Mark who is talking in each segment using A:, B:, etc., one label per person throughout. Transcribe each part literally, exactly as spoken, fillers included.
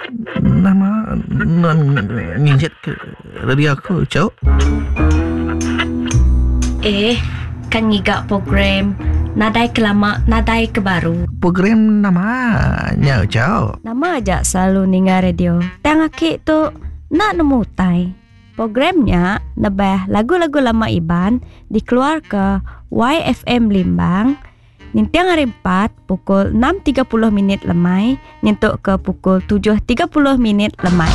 A: Nama Ninjet ke radio aku, Cok.
B: Eh, kan ngigak program Nadai ke lama, nadai ke baru.
A: Program namanya, Cok.
B: Nama aja selalu ninga radio. Tang akik tu nak nemu tai. Programnya nebah lagu-lagu lama Iban dikeluar ke Y F M Limbang. Nintiang hari empat pukul enam tiga puluh minit lemai, nyentuk ke pukul tujuh tiga puluh minit lemai.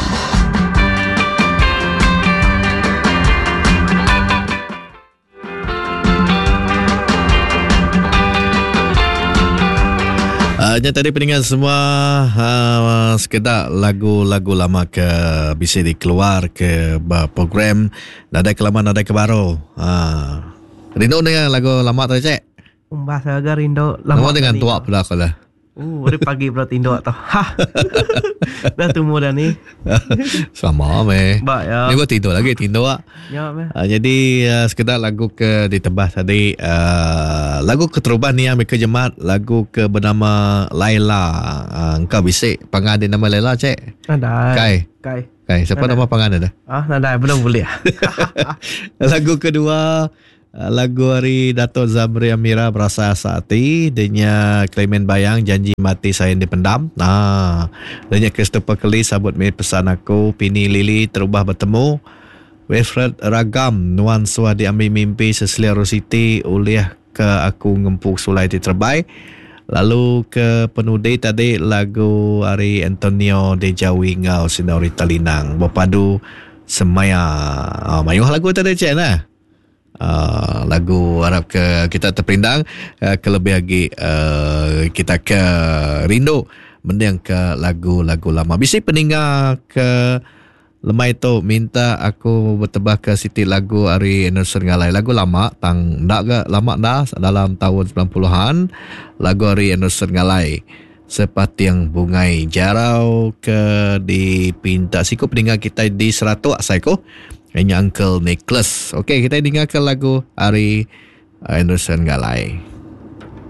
C: Hanya tadi pendengar semua uh, sekedar lagu-lagu lama ke bisa dikeluar ke program Nadai ke Lama Nadai ke Baru. Uh, rindu dengan lagu lama tu, Cik?
A: Bahasa agak rindu
C: lama dengan tua pula aku lah.
A: Uh, hari pagi pula tindu atau. Ha. Dah tumbuh dah ni.
C: Sama meh.
A: Baik ya.
C: Ni gua tidur lagi tindu ah.
A: Ya meh.
C: Uh, jadi uh, sekedar lagu ke ditebah tadi uh, lagu keteruban ni ambil ke jemaat, lagu ke bernama Laila. Uh, engkau bisik pangan dia nama Laila, Cik?
A: Nadai.
C: Kai.
A: Kai.
C: Kai. Siapa
A: Nadai.
C: nama pangan dia?
A: Ah, nadai belum boleh.
C: Lagu kedua lagu hari Dato' Zamri Amira Berasa Saati, denya Clement Bayang Janji Mati Saya Dipendam. Nah, denya Christopher Kelly Sabut Mi Pesan Aku, Pini Lili Terubah Bertemu, Wilfred Ragam Nuansua Diambil Mimpi, Cecilia Rositi Uliah Ke Aku Ngempuk Sulai Terbaik. Lalu ke penudi tadi lagu hari Antonio Dejawi Ngau Sindauri Talinang Berpadu Semaya. Oh, mayuh lagu tadi, Cik nah. Uh, lagu harap ke kita terpindang uh, kelebih lagi uh, kita ke rindu mending ke lagu-lagu lama. Bisi peninggal ke lemai tu minta aku bertebah ke Siti lagu Ari Anderson Ngalai, lagu lama tang ndak ke lama dah dalam tahun sembilan puluhan, lagu Ari Anderson Ngalai Seperti Yang Bungai Jarau ke dipinta siku peninggal kita di seratus saiko hanya Uncle Nicholas. Okey, kita dengarkan lagu Ari Anderson Ngalai.